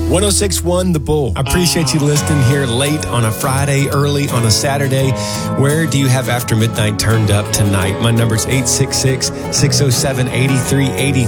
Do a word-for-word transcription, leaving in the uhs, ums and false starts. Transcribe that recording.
one oh six point one The Bull. I appreciate you listening here late on a Friday, early on a Saturday. Where do you have After Midnight turned up tonight? My number's eight six six, six oh seven, eight three eight